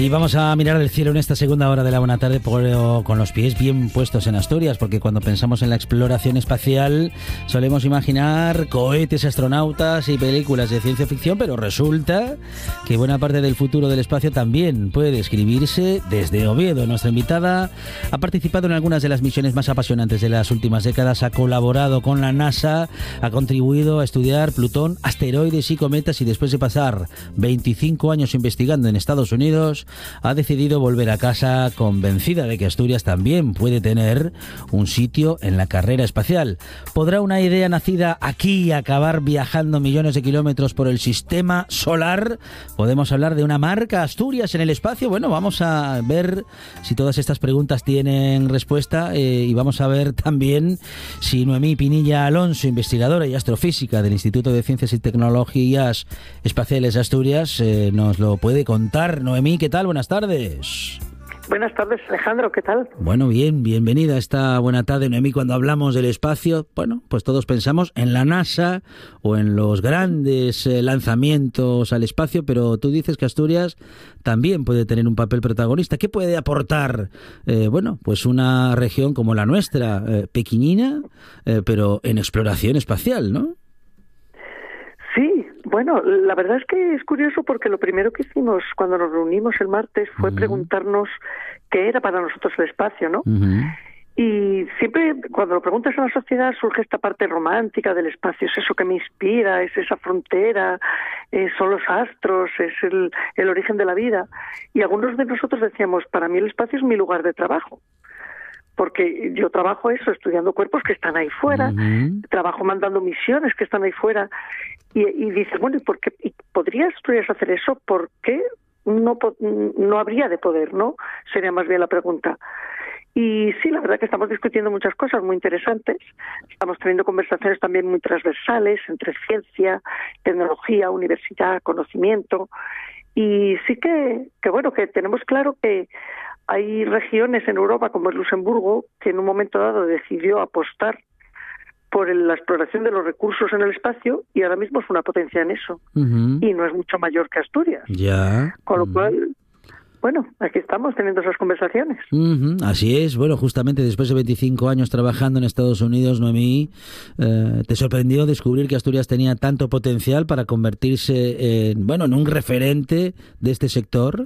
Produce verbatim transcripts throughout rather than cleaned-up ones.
Y vamos a mirar el cielo en esta segunda hora de la buena tarde por, con los pies bien puestos en Asturias, porque cuando pensamos en la exploración espacial solemos imaginar cohetes, astronautas y películas de ciencia ficción, pero resulta que buena parte del futuro del espacio también puede describirse desde Oviedo. Nuestra invitada ha participado en algunas de las misiones más apasionantes de las últimas décadas, ha colaborado con la NASA, ha contribuido a estudiar Plutón, asteroides y cometas, y después de pasar veinticinco años investigando en Estados Unidos, ha decidido volver a casa convencida de que Asturias también puede tener un sitio en la carrera espacial. ¿Podrá una idea nacida aquí acabar viajando millones de kilómetros por el sistema solar? ¿Podemos hablar de una marca Asturias en el espacio? Bueno, vamos a ver si todas estas preguntas tienen respuesta, eh, y vamos a ver también si Noemí Pinilla Alonso, investigadora y astrofísica del Instituto de Ciencias y Tecnologías Espaciales de Asturias, eh, nos lo puede contar. Noemí, ¿qué tal? Buenas tardes. Buenas tardes, Alejandro, ¿qué tal? Bueno, bien, bienvenida a esta buena tarde, Noemí. Cuando hablamos del espacio, bueno, pues todos pensamos en la NASA o en los grandes eh, lanzamientos al espacio, pero tú dices que Asturias también puede tener un papel protagonista. ¿Qué puede aportar, eh, bueno, pues una región como la nuestra, eh, pequeñina, eh, pero en exploración espacial, ¿no? Sí, bueno, la verdad es que es curioso porque lo primero que hicimos cuando nos reunimos el martes fue uh-huh. preguntarnos qué era para nosotros el espacio, ¿no? Uh-huh. Y siempre cuando lo preguntas a la sociedad surge esta parte romántica del espacio, es eso que me inspira, es esa frontera, eh, son los astros, es el, el origen de la vida. Y algunos de nosotros decíamos, para mí el espacio es mi lugar de trabajo. Porque yo trabajo eso, estudiando cuerpos que están ahí fuera, uh-huh. trabajo mandando misiones que están ahí fuera, y, y dices, bueno, ¿y por qué y podrías Asturias hacer eso? ¿Por qué no, no habría de poder, no? Sería más bien la pregunta. Y sí, la verdad que estamos discutiendo muchas cosas muy interesantes, estamos teniendo conversaciones también muy transversales entre ciencia, tecnología, universidad, conocimiento, y sí que, que bueno, que tenemos claro que hay regiones en Europa, como es Luxemburgo, que en un momento dado decidió apostar por el, la exploración de los recursos en el espacio y ahora mismo es una potencia en eso. Uh-huh. Y no es mucho mayor que Asturias. Ya. Con lo uh-huh. cual, bueno, aquí estamos teniendo esas conversaciones. Uh-huh. Así es. Bueno, justamente después de veinticinco años trabajando en Estados Unidos, Noemí, eh, ¿te sorprendió descubrir que Asturias tenía tanto potencial para convertirse en, bueno, en un referente de este sector?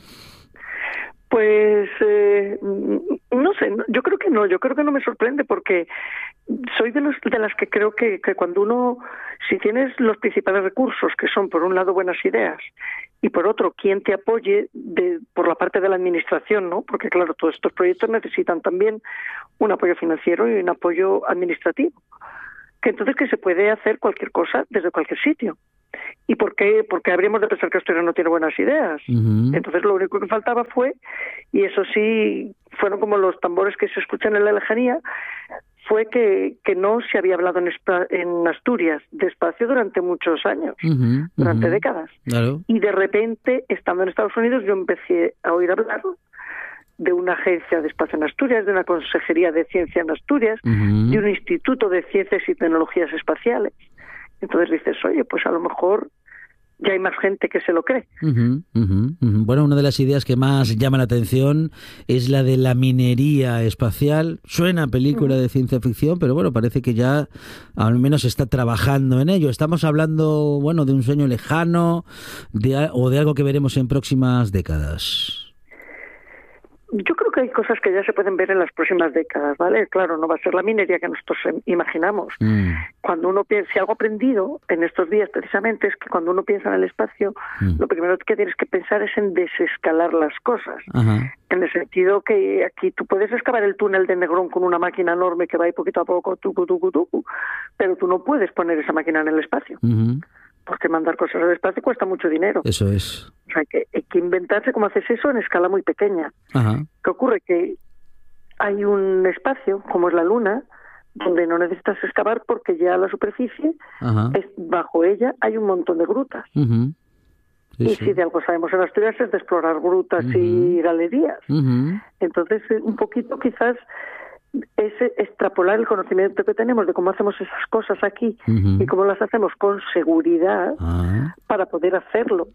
Pues eh, no sé, yo creo que no, yo creo que no me sorprende porque soy de los de las que creo que, que cuando uno, si tienes los principales recursos, que son por un lado buenas ideas y por otro quien te apoye de, por la parte de la administración, ¿no? Porque claro, todos estos proyectos necesitan también un apoyo financiero y un apoyo administrativo, que entonces que se puede hacer cualquier cosa desde cualquier sitio. ¿Y por qué? Porque habríamos de pensar que Asturias no tiene buenas ideas. Uh-huh. Entonces lo único que faltaba fue, y eso sí, fueron como los tambores que se escuchan en la lejanía, fue que, que no se había hablado en, en Asturias de espacio durante muchos años, uh-huh, durante uh-huh. décadas. Claro. Y de repente, estando en Estados Unidos, yo empecé a oír hablar de una agencia de espacio en Asturias, de una consejería de ciencia en Asturias, uh-huh. de un instituto de ciencias y tecnologías espaciales. Entonces dices, oye, pues a lo mejor ya hay más gente que se lo cree. Uh-huh, uh-huh, uh-huh. Bueno, una de las ideas que más llama la atención es la de la minería espacial. Suena a película uh-huh. de ciencia ficción, pero bueno, parece que ya al menos se está trabajando en ello. Estamos hablando, bueno, de un sueño lejano de, o de algo que veremos en próximas décadas. Yo creo que hay cosas que ya se pueden ver en las próximas décadas, ¿vale? Claro, no va a ser la minería que nosotros imaginamos. Mm. Cuando uno piensa, si algo aprendido en estos días precisamente es que cuando uno piensa en el espacio, mm. lo primero que tienes que pensar es en desescalar las cosas. Ajá. En el sentido que aquí tú puedes excavar el túnel de Negrón con una máquina enorme que va ahí poquito a poco, tucu, tucu, tucu, pero tú no puedes poner esa máquina en el espacio. Uh-huh. Porque mandar cosas al espacio cuesta mucho dinero. Eso es. O sea, que hay que inventarse cómo haces eso en escala muy pequeña. Ajá. ¿Qué ocurre? Que hay un espacio, como es la Luna, donde no necesitas excavar porque ya la superficie, es, bajo ella hay un montón de grutas. Uh-huh. Sí, y sí. si de algo sabemos en Asturias es de explorar grutas uh-huh. y galerías. Uh-huh. Entonces, un poquito quizás es extrapolar el conocimiento que tenemos de cómo hacemos esas cosas aquí uh-huh. y cómo las hacemos con seguridad uh-huh. para poder hacerlo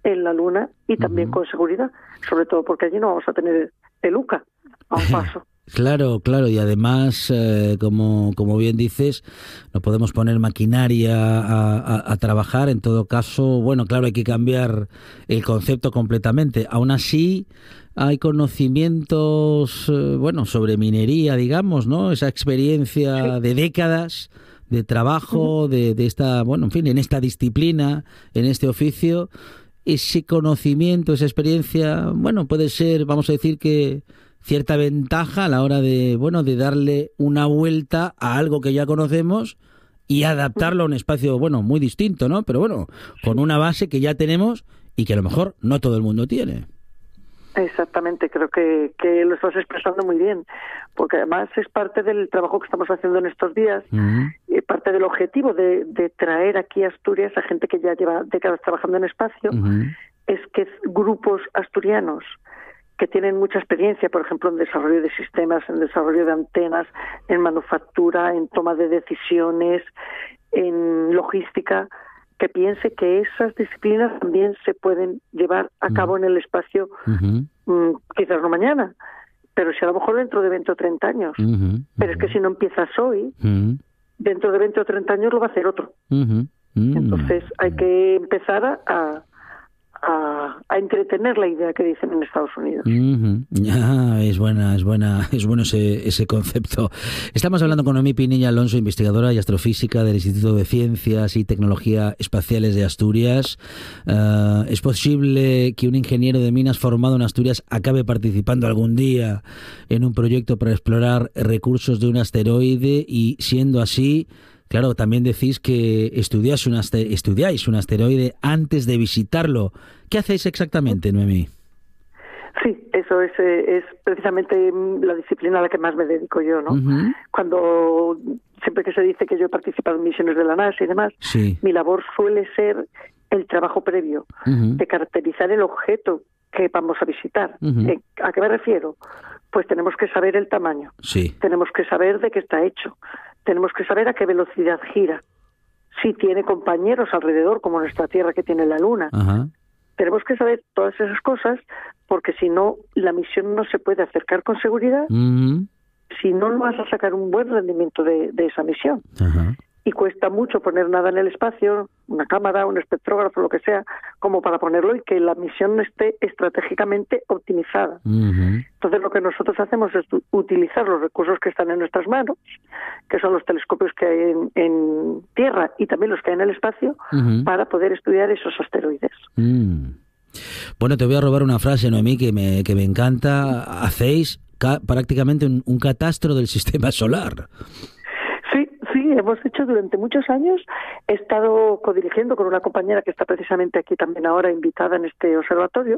en la Luna y también uh-huh. con seguridad, sobre todo porque allí no vamos a tener el U C A a un paso. Claro, claro, y además, eh, como, como bien dices, no podemos poner maquinaria a, a, a trabajar. En todo caso, bueno, claro, hay que cambiar el concepto completamente. Aún así, hay conocimientos, eh, bueno, sobre minería, digamos, ¿no? Esa experiencia sí. de décadas de trabajo, uh-huh. de, de esta, bueno, en fin, en esta disciplina, en este oficio. Ese conocimiento, esa experiencia, bueno, puede ser, vamos a decir que cierta ventaja a la hora de, bueno, de darle una vuelta a algo que ya conocemos y adaptarlo a un espacio, bueno, muy distinto, ¿no? Pero bueno, con una base que ya tenemos y que a lo mejor no todo el mundo tiene. Exactamente, creo que, que lo estás expresando muy bien, porque además es parte del trabajo que estamos haciendo en estos días, uh-huh. y parte del objetivo de, de traer aquí a Asturias a gente que ya lleva décadas trabajando en espacio, uh-huh. es que grupos asturianos que tienen mucha experiencia, por ejemplo, en desarrollo de sistemas, en desarrollo de antenas, en manufactura, en toma de decisiones, en logística, que piense que esas disciplinas también se pueden llevar a cabo uh-huh. en el espacio, uh-huh. mmm, quizás no mañana, pero si a lo mejor dentro de veinte o treinta años. Uh-huh. Pero es que si no empiezas hoy, uh-huh. dentro de veinte o treinta años lo va a hacer otro. Uh-huh. Uh-huh. Entonces hay que empezar a... a A, a entretener la idea que dicen en Estados Unidos. Uh-huh. Ah, es buena, es buena, es bueno ese, ese concepto. Estamos hablando con Noemí Pinilla Alonso, investigadora y astrofísica del Instituto de Ciencias y Tecnología Espaciales de Asturias. Uh, ¿Es posible que un ingeniero de minas formado en Asturias acabe participando algún día en un proyecto para explorar recursos de un asteroide? Y siendo así, claro, también decís que estudiáis un, aster- estudiáis un asteroide antes de visitarlo. ¿Qué hacéis exactamente, Noemí? Sí, eso es, es precisamente la disciplina a la que más me dedico yo, ¿no? Uh-huh. Cuando, siempre que se dice que yo he participado en misiones de la NASA y demás, sí. mi labor suele ser el trabajo previo, uh-huh. de caracterizar el objeto que vamos a visitar. Uh-huh. ¿A qué me refiero? Pues tenemos que saber el tamaño, sí. tenemos que saber de qué está hecho, tenemos que saber a qué velocidad gira, si tiene compañeros alrededor, como nuestra Tierra que tiene la Luna. Uh-huh. Tenemos que saber todas esas cosas, porque si no, la misión no se puede acercar con seguridad, uh-huh. si no, no vas a sacar un buen rendimiento de, de esa misión. Uh-huh. Y cuesta mucho poner nada en el espacio, una cámara, un espectrógrafo, lo que sea, como para ponerlo y que la misión esté estratégicamente optimizada. Uh-huh. Entonces lo que nosotros hacemos es utilizar los recursos que están en nuestras manos, que son los telescopios que hay en, en Tierra y también los que hay en el espacio, uh-huh. para poder estudiar esos asteroides. Uh-huh. Bueno, te voy a robar una frase, Noemí, que me, que me encanta. Hacéis ca- prácticamente un, un catastro del sistema solar. Sí, sí, hemos hecho durante muchos años, he estado codirigiendo con una compañera que está precisamente aquí también ahora invitada en este observatorio,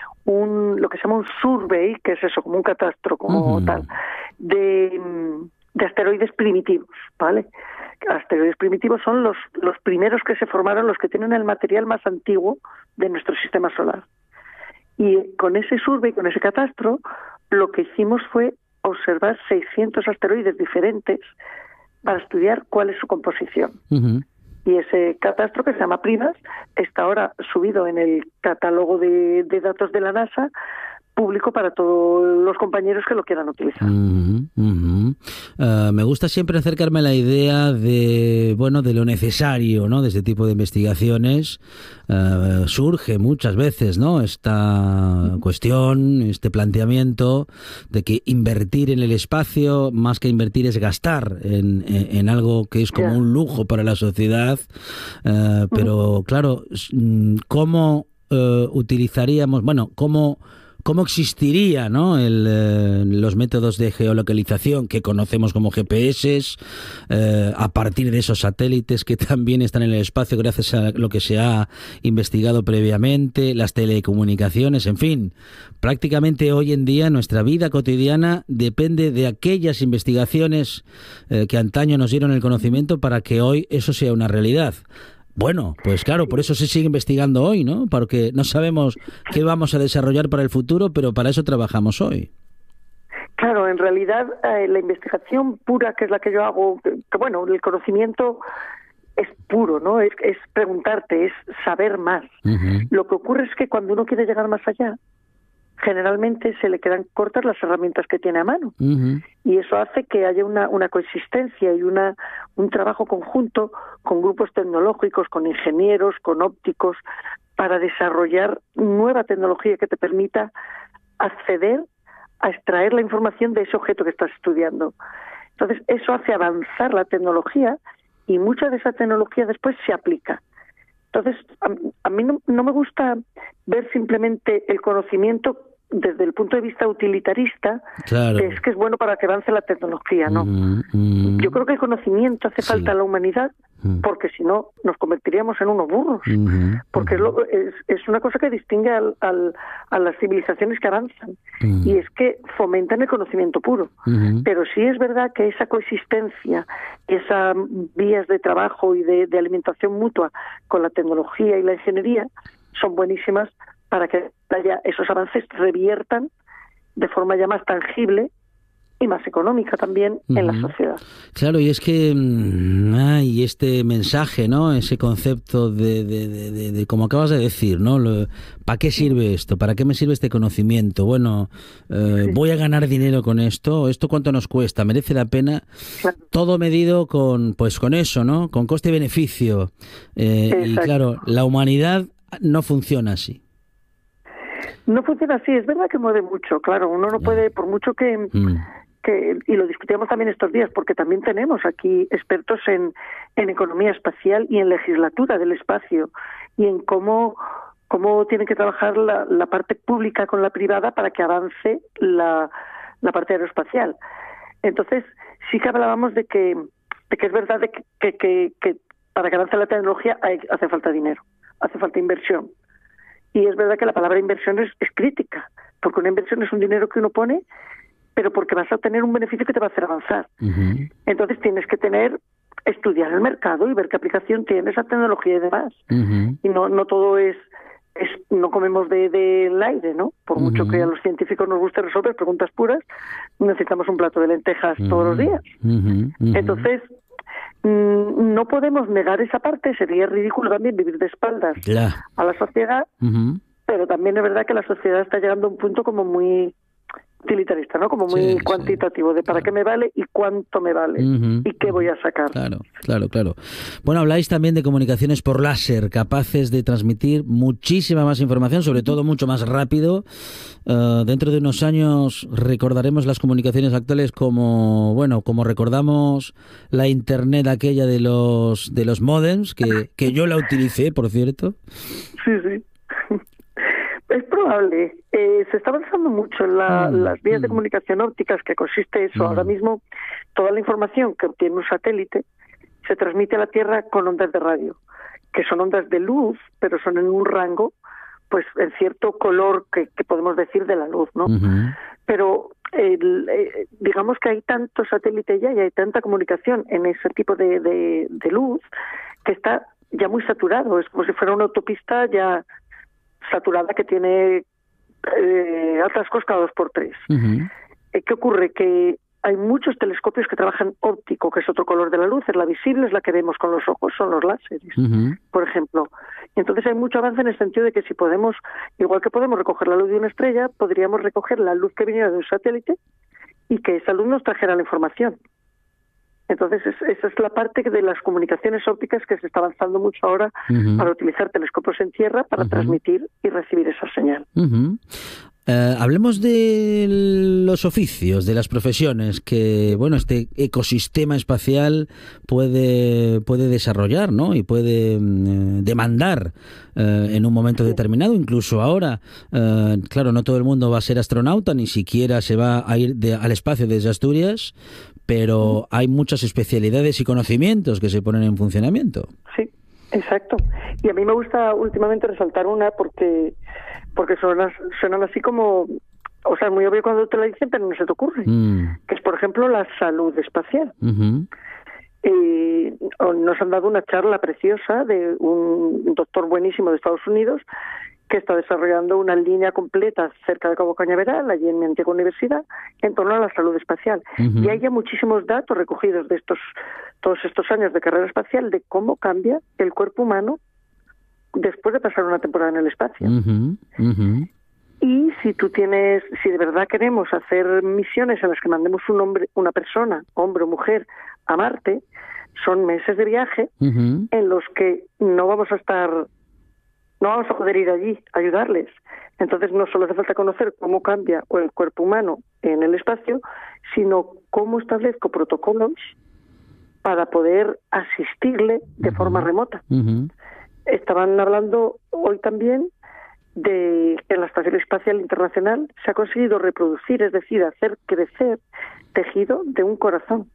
un lo que se llama un survey, que es eso, como un catastro, como uh-huh. tal, de, de asteroides primitivos, ¿vale? Asteroides primitivos son los, los primeros que se formaron, los que tienen el material más antiguo de nuestro sistema solar. Y con ese survey, con ese catastro, lo que hicimos fue observar seiscientos asteroides diferentes para estudiar cuál es su composición. Uh-huh. Y ese catastro, que se llama PRIMAS, está ahora subido en el catálogo de, de datos de la NASA, público para todos los compañeros que lo quieran utilizar. Uh-huh, uh-huh. Uh, me gusta siempre acercarme a la idea de, bueno, de lo necesario, ¿no? De este tipo de investigaciones. Uh, surge muchas veces, ¿no? Esta cuestión, este planteamiento de que invertir en el espacio, más que invertir, es gastar en, en, en algo que es como yeah. un lujo para la sociedad. Uh, pero, uh-huh. claro, ¿cómo uh, utilizaríamos, bueno, cómo ¿Cómo existiría, ¿no? El, eh, los métodos de geolocalización que conocemos como G P S, eh, a partir de esos satélites que también están en el espacio gracias a lo que se ha investigado previamente, las telecomunicaciones, en fin, prácticamente hoy en día nuestra vida cotidiana depende de aquellas investigaciones eh, que antaño nos dieron el conocimiento para que hoy eso sea una realidad. Bueno, pues claro, por eso se sigue investigando hoy, ¿no? Porque no sabemos qué vamos a desarrollar para el futuro, pero para eso trabajamos hoy. Claro, en realidad eh, la investigación pura, que es la que yo hago, que, que bueno, el conocimiento es puro, ¿no? Es, es preguntarte, es saber más. Uh-huh. Lo que ocurre es que cuando uno quiere llegar más allá, generalmente se le quedan cortas las herramientas que tiene a mano. Uh-huh. Y eso hace que haya una, una coexistencia y una un trabajo conjunto con grupos tecnológicos, con ingenieros, con ópticos, para desarrollar nueva tecnología que te permita acceder a extraer la información de ese objeto que estás estudiando. Entonces, eso hace avanzar la tecnología y mucha de esa tecnología después se aplica. Entonces, a, a mí no, no me gusta ver simplemente el conocimiento desde el punto de vista utilitarista, claro. que es que es bueno para que avance la tecnología, ¿no? Mm, mm. Yo creo que el conocimiento hace sí. falta a la humanidad, mm. porque si no nos convertiríamos en unos burros, mm, porque mm. Es, lo, es, es una cosa que distingue al, al, a las civilizaciones que avanzan, mm. y es que fomentan el conocimiento puro. Mm. Pero sí es verdad que esa coexistencia, esas vías de trabajo y de, de alimentación mutua con la tecnología y la ingeniería son buenísimas para que haya esos avances reviertan de forma ya más tangible y más económica también uh-huh. en la sociedad. Claro, y es que hay este mensaje, ¿no? Ese concepto de, de, de, de, de como acabas de decir, ¿no? Lo, ¿para qué sirve esto? ¿Para qué me sirve este conocimiento? Bueno, eh, sí. voy a ganar dinero con esto. ¿Esto cuánto nos cuesta? ¿Merece la pena? Claro. Todo medido con, pues, con eso, ¿no? Con coste-beneficio. Eh, y claro, la humanidad no funciona así. No funciona así, es verdad que mueve mucho, claro, uno no puede, por mucho que, mm. que y lo discutíamos también estos días, porque también tenemos aquí expertos en, en economía espacial y en legislatura del espacio, y en cómo, cómo tiene que trabajar la, la parte pública con la privada para que avance la, la parte aeroespacial. Entonces, sí que hablábamos de que, de que es verdad de que, que, que, que para que avance la tecnología hay, hace falta dinero, hace falta inversión. Y es verdad que la palabra inversión es, es crítica, porque una inversión es un dinero que uno pone, pero porque vas a obtener un beneficio que te va a hacer avanzar. Uh-huh. Entonces tienes que tener, estudiar el mercado y ver qué aplicación tiene esa tecnología y demás. Uh-huh. Y no no todo es, es no comemos del de, de aire, ¿no? Por uh-huh. mucho que a los científicos nos guste resolver preguntas puras, necesitamos un plato de lentejas uh-huh. todos los días. Uh-huh. Uh-huh. Entonces, no podemos negar esa parte, sería ridículo también vivir de espaldas yeah. a la sociedad, uh-huh. pero también es verdad que la sociedad está llegando a un punto como muy utilitarista, ¿no? Como muy sí, cuantitativo, sí. de para claro. qué me vale y cuánto me vale uh-huh. y qué voy a sacar. Claro, claro, claro. Bueno, habláis también de comunicaciones por láser, capaces de transmitir muchísima más información, sobre todo mucho más rápido. Uh, dentro de unos años recordaremos las comunicaciones actuales como, bueno, como recordamos la internet aquella de los de los módems, que, que yo la utilicé, por cierto. Sí, sí. Es probable. Eh, se está avanzando mucho en la, mm, las vías mm. de comunicación ópticas, que consiste eso. Mm. Ahora mismo, toda la información que obtiene un satélite se transmite a la Tierra con ondas de radio, que son ondas de luz, pero son en un rango, pues en cierto color que, que podemos decir de la luz, ¿no? Uh-huh. Pero el, eh, digamos que hay tanto satélite ya y hay tanta comunicación en ese tipo de, de, de luz que está ya muy saturado. Es como si fuera una autopista ya saturada que tiene eh, atascos cada dos por tres. Uh-huh. Eh, ¿Qué ocurre? Que hay muchos telescopios que trabajan óptico, que es otro color de la luz, es la visible, es la que vemos con los ojos, son los láseres, uh-huh. por ejemplo. Y entonces hay mucho avance en el sentido de que si podemos, igual que podemos recoger la luz de una estrella, podríamos recoger la luz que viniera de un satélite y que esa luz nos trajera la información. Entonces, es, esa es la parte de las comunicaciones ópticas que se está avanzando mucho ahora uh-huh. para utilizar telescopios en tierra para uh-huh. transmitir y recibir esa señal. Uh-huh. Uh, hablemos de los oficios, de las profesiones que, bueno, este ecosistema espacial puede puede desarrollar, ¿no? Y puede eh, demandar eh, en un momento sí. determinado, incluso ahora. Eh, claro, no todo el mundo va a ser astronauta, ni siquiera se va a ir de, al espacio desde Asturias, pero hay muchas especialidades y conocimientos que se ponen en funcionamiento. Sí, exacto. Y a mí me gusta últimamente resaltar una porque porque suenan, suenan así como, o sea, es muy obvio cuando te la dicen, pero no se te ocurre. Mm. Que es, por ejemplo, la salud espacial. Uh-huh. Eh, nos han dado una charla preciosa de un doctor buenísimo de Estados Unidos que está desarrollando una línea completa cerca de Cabo Cañaveral, allí en mi antigua universidad, en torno a la salud espacial. Uh-huh. Y hay ya muchísimos datos recogidos de estos todos estos años de carrera espacial, de cómo cambia el cuerpo humano después de pasar una temporada en el espacio. Uh-huh, uh-huh. Y si tú tienes, si de verdad queremos hacer misiones en las que mandemos un hombre, una persona, hombre o mujer, a Marte, son meses de viaje uh-huh. en los que no vamos a estar, no vamos a poder ir allí a ayudarles. Entonces no solo hace falta conocer cómo cambia el cuerpo humano en el espacio, sino cómo establezco protocolos para poder asistirle de uh-huh. forma remota. Uh-huh. Estaban hablando hoy también de que en la Estación Espacial Internacional se ha conseguido reproducir, es decir, hacer crecer tejido de un corazón.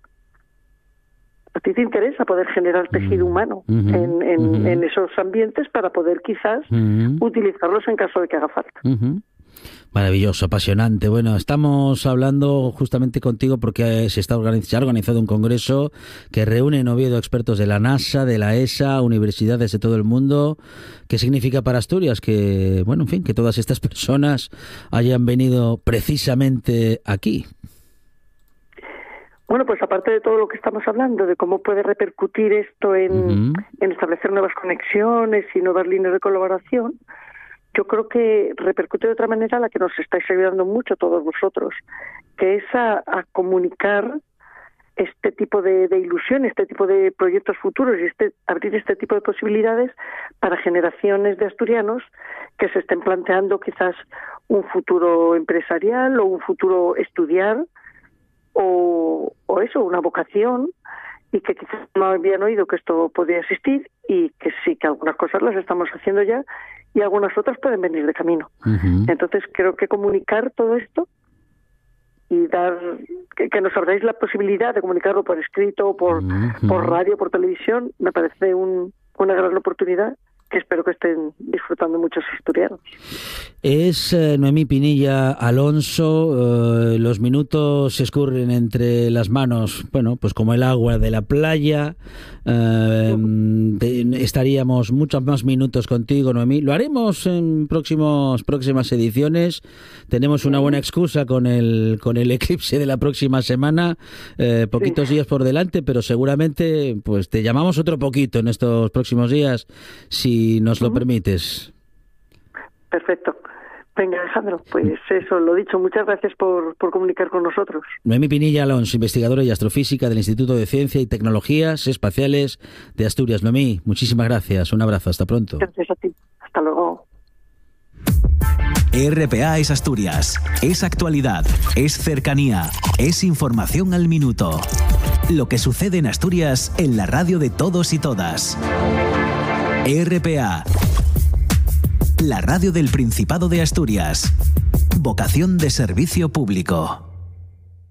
¿A ti te interesa poder generar tejido humano uh-huh, en, en, uh-huh. en esos ambientes para poder quizás uh-huh. utilizarlos en caso de que haga falta? Uh-huh. Maravilloso, apasionante. Bueno, estamos hablando justamente contigo porque se está organiz- se ha organizado un congreso que reúne en Oviedo expertos de la NASA, de la E S A, universidades de todo el mundo. ¿Qué significa para Asturias que, bueno, en fin, que todas estas personas hayan venido precisamente aquí? Bueno, pues aparte de todo lo que estamos hablando, de cómo puede repercutir esto en, uh-huh. en establecer nuevas conexiones y nuevas líneas de colaboración, yo creo que repercute de otra manera a la que nos estáis ayudando mucho todos vosotros, que es a, a comunicar este tipo de, de ilusión, este tipo de proyectos futuros y este abrir este tipo de posibilidades para generaciones de asturianos que se estén planteando quizás un futuro empresarial o un futuro estudiar o, o eso, una vocación, y que quizás no habían oído que esto podía existir y que sí, que algunas cosas las estamos haciendo ya y algunas otras pueden venir de camino. Uh-huh. Entonces creo que comunicar todo esto y dar que, que nos abráis la posibilidad de comunicarlo por escrito, por, uh-huh. por radio, por televisión, me parece un, una gran oportunidad que espero que estén disfrutando muchos asturianos. Es eh, Noemí Pinilla Alonso. Eh, los minutos se escurren entre las manos, bueno, pues como el agua de la playa. Eh, de, estaríamos muchos más minutos contigo, Noemí. Lo haremos en próximos próximas ediciones. Tenemos una buena excusa con el con el eclipse de la próxima semana. Eh, poquitos sí. días por delante, pero seguramente pues te llamamos otro poquito en estos próximos días, si nos lo uh-huh. permites. Perfecto. Venga, Alejandro, pues eso, lo dicho, muchas gracias por, por comunicar con nosotros. Noemí Pinilla Alonso, investigadora y astrofísica del Instituto de Ciencia y Tecnologías Espaciales de Asturias. Noemí, muchísimas gracias, un abrazo, hasta pronto. Gracias a ti, hasta luego. R P A es Asturias, es actualidad, es cercanía, es información al minuto. Lo que sucede en Asturias en la radio de todos y todas. R P A, la radio del Principado de Asturias. Vocación de servicio público.